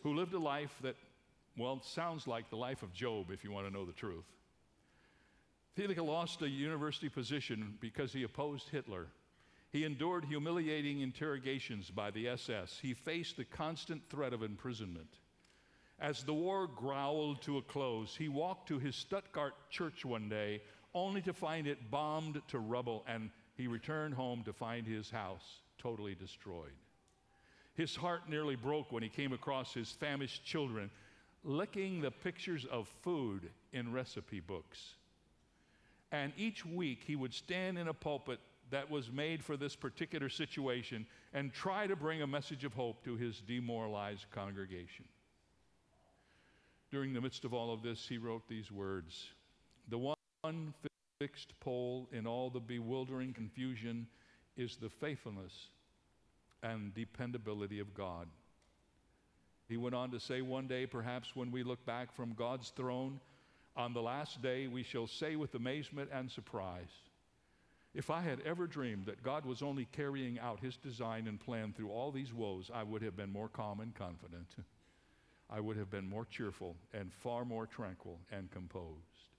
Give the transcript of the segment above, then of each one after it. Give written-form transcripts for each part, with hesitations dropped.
who lived a life that, well, sounds like the life of Job, if you want to know the truth. Thielicke lost a university position because he opposed Hitler. He endured humiliating interrogations by the SS. He faced the constant threat of imprisonment. As the war growled to a close, he walked to his Stuttgart church one day, only to find it bombed to rubble, and he returned home to find his house totally destroyed. His heart nearly broke when he came across his famished children licking the pictures of food in recipe books. And each week he would stand in a pulpit that was made for this particular situation and try to bring a message of hope to his demoralized congregation. During the midst of all of this, he wrote these words: "The one fixed pole in all the bewildering confusion is the faithfulness and dependability of God." He went on to say, "One day, perhaps when we look back from God's throne, on the last day, we shall say with amazement and surprise, if I had ever dreamed that God was only carrying out his design and plan through all these woes, I would have been more calm and confident. I would have been more cheerful and far more tranquil and composed."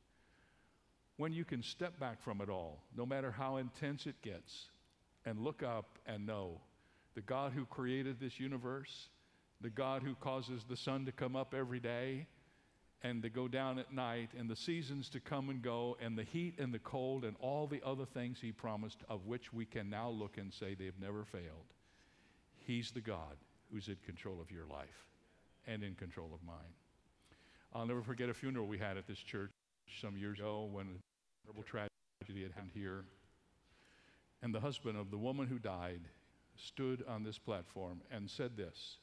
When you can step back from it all, no matter how intense it gets, and look up and know the God who created this universe, the God who causes the sun to come up every day and to go down at night, and the seasons to come and go, and the heat and the cold and all the other things he promised, of which we can now look and say they've never failed. He's the God who's in control of your life and in control of mine. I'll never forget a funeral we had at this church some years ago when a terrible tragedy had happened here. And the husband of the woman who died stood on this platform and said this: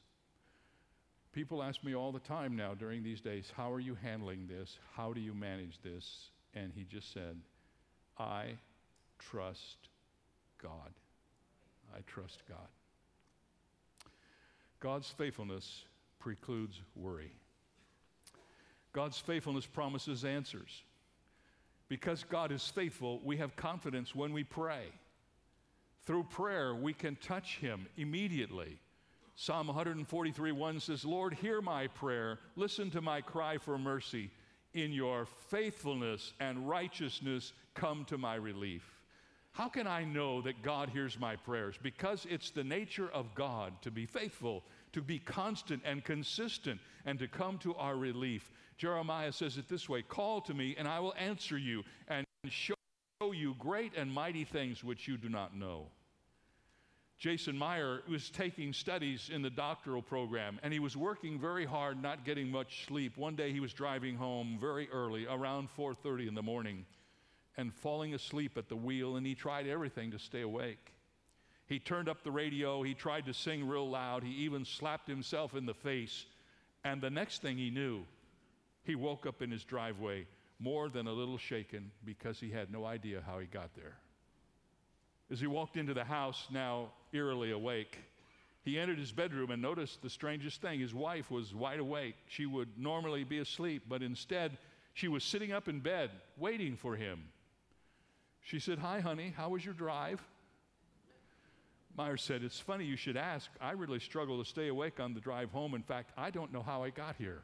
"People ask me all the time now during these days, how are you handling this? How do you manage this?" And he just said, "I trust God. I trust God." God's faithfulness precludes worry. God's faithfulness promises answers. Because God is faithful, we have confidence when we pray. Through prayer, we can touch him immediately. Psalm 143:1 says, "Lord, hear my prayer. Listen to my cry for mercy. In your faithfulness and righteousness, come to my relief." How can I know that God hears my prayers? Because it's the nature of God to be faithful, to be constant and consistent, and to come to our relief. Jeremiah says it this way: "Call to me, and I will answer you, and show you great and mighty things which you do not know." Jason Meyer was taking studies in the doctoral program, and he was working very hard, not getting much sleep. One day he was driving home very early, around 4:30 in the morning, and falling asleep at the wheel, and he tried everything to stay awake. He turned up the radio, he tried to sing real loud, he even slapped himself in the face, and the next thing he knew, he woke up in his driveway more than a little shaken because he had no idea how he got there. As he walked into the house, now eerily awake, he entered his bedroom and noticed the strangest thing. His wife was wide awake. She would normally be asleep, but instead, she was sitting up in bed, waiting for him. She said, "Hi, honey, how was your drive?" Meyer said, "It's funny you should ask. I really struggle to stay awake on the drive home. In fact, I don't know how I got here."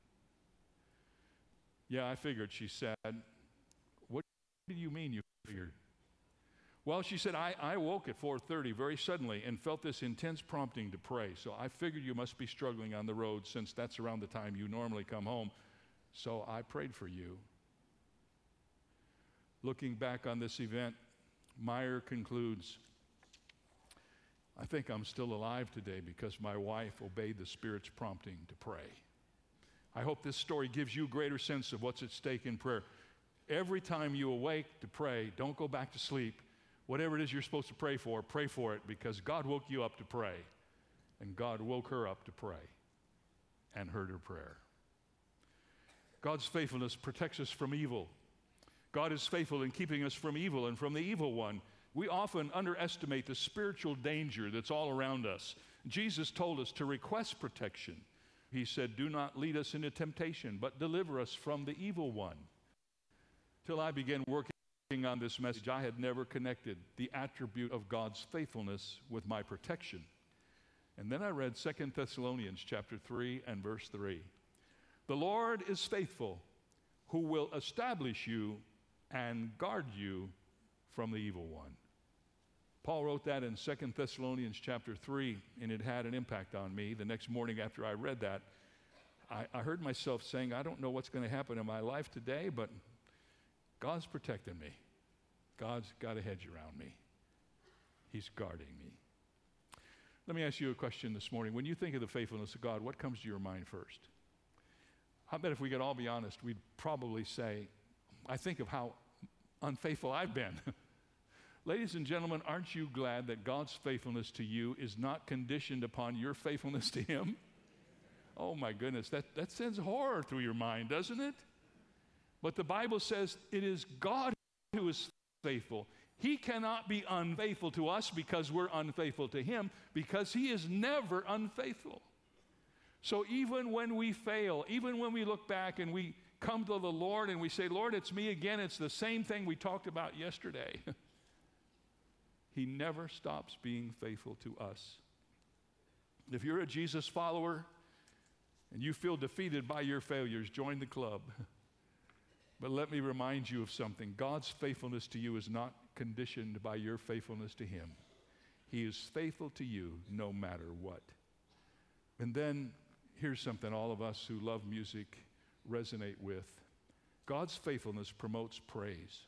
"Yeah, I figured," she said. "What do you mean you figured?" "Well," she said, I awoke at 4:30 very suddenly and felt this intense prompting to pray. So I figured you must be struggling on the road since that's around the time you normally come home. So I prayed for you." Looking back on this event, Meyer concludes, "I think I'm still alive today because my wife obeyed the Spirit's prompting to pray." I hope this story gives you a greater sense of what's at stake in prayer. Every time you awake to pray, don't go back to sleep. Whatever it is you're supposed to pray for it, because God woke you up to pray, and God woke her up to pray and heard her prayer. God's faithfulness protects us from evil. God is faithful in keeping us from evil and from the evil one. We often underestimate the spiritual danger that's all around us. Jesus told us to request protection. He said, "Do not lead us into temptation, but deliver us from the evil one." Till I began working on this message, I had never connected the attribute of God's faithfulness with my protection. And then I read 2 Thessalonians chapter 3 and verse 3. The Lord is faithful, who will establish you and guard you from the evil one. Paul wrote that in 2 Thessalonians chapter 3, and it had an impact on me. The next morning after I read that, I heard myself saying, I don't know what's going to happen in my life today, but God's protecting me. God's got a hedge around me. He's guarding me. Let me ask you a question this morning. When you think of the faithfulness of God, what comes to your mind first? I bet if we could all be honest, we'd probably say, I think of how unfaithful I've been. Ladies and gentlemen, aren't you glad that God's faithfulness to you is not conditioned upon your faithfulness to Him? Oh my goodness, that sends horror through your mind, doesn't it? But the Bible says it is God who is faithful. He cannot be unfaithful to us because we're unfaithful to Him, because He is never unfaithful. So even when we fail, even when we look back and we come to the Lord and we say, Lord, it's me again, it's the same thing we talked about yesterday. He never stops being faithful to us. If you're a Jesus follower and you feel defeated by your failures, join the club. But let me remind you of something. God's faithfulness to you is not conditioned by your faithfulness to Him. He is faithful to you no matter what. And then here's something all of us who love music resonate with. God's faithfulness promotes praise.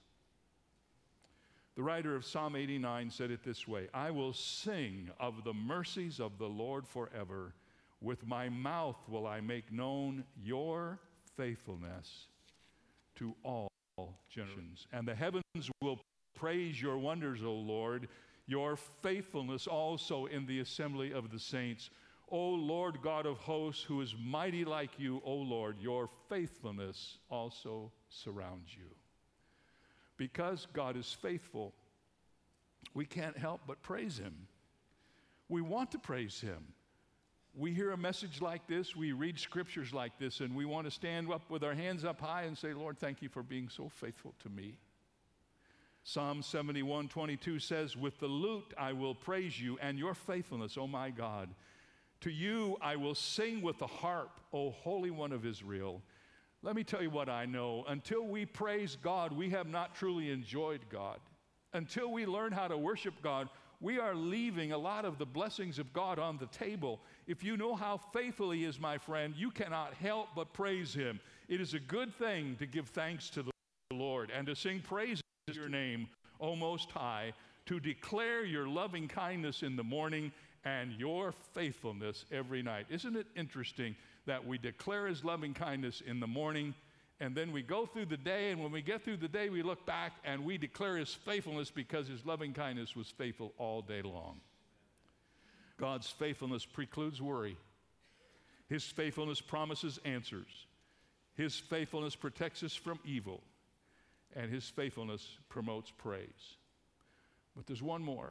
The writer of Psalm 89 said it this way, I will sing of the mercies of the Lord forever. With my mouth will I make known your faithfulness to all generations. And the heavens will praise your wonders, O Lord, your faithfulness also in the assembly of the saints. O Lord God of hosts, who is mighty like you, O Lord, your faithfulness also surrounds you. Because God is faithful, we can't help but praise Him. We want to praise Him. We hear a message like this, we read scriptures like this, and we want to stand up with our hands up high and say, Lord, thank you for being so faithful to me. Psalm 71:22 says, with the lute I will praise you and your faithfulness, O my God. To you I will sing with the harp, O Holy One of Israel. Let me tell you what I know. Until we praise God, we have not truly enjoyed God. Until we learn how to worship God, we are leaving a lot of the blessings of God on the table. If you know how faithful He is, my friend, you cannot help but praise Him. It is a good thing to give thanks to the Lord and to sing praises to your name, O Most High, to declare your loving kindness in the morning and your faithfulness every night. Isn't it interesting that we declare His loving kindness in the morning, and then we go through the day, and when we get through the day, we look back and we declare His faithfulness because His loving kindness was faithful all day long. God's faithfulness precludes worry. His faithfulness promises answers. His faithfulness protects us from evil. And His faithfulness promotes praise. But there's one more.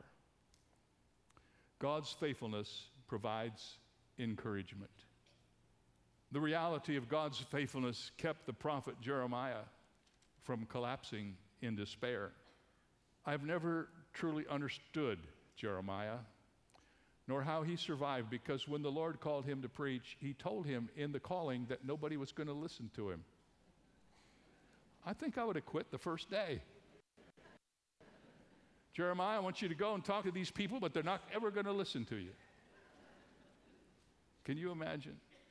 God's faithfulness provides encouragement. The reality of God's faithfulness kept the prophet Jeremiah from collapsing in despair. I've never truly understood Jeremiah, nor how he survived, because when the Lord called him to preach, He told him in the calling that nobody was going to listen to him. I think I would have quit the first day. Jeremiah, I want you to go and talk to these people, but they're not ever going to listen to you. Can you imagine?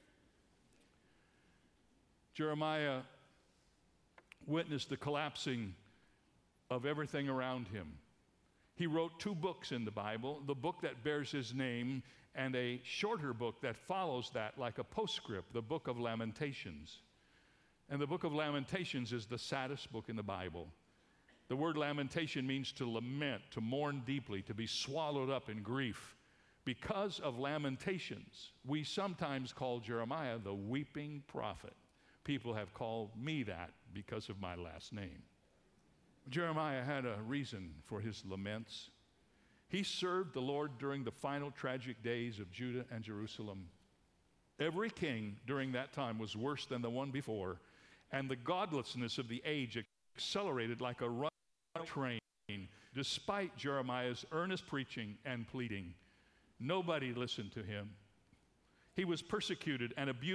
Jeremiah witnessed the collapsing of everything around him. He wrote 2 books in the Bible, the book that bears his name and a shorter book that follows that like a postscript, the book of Lamentations. And the book of Lamentations is the saddest book in the Bible. The word lamentation means to lament, to mourn deeply, to be swallowed up in grief. Because of Lamentations, we sometimes call Jeremiah the weeping prophet. People have called me that because of my last name. Jeremiah had a reason for his laments. He served the Lord during the final tragic days of Judah and Jerusalem. Every king during that time was worse than the one before, and the godlessness of the age accelerated like a running train, despite Jeremiah's earnest preaching and pleading. Nobody listened to him. He was persecuted and abused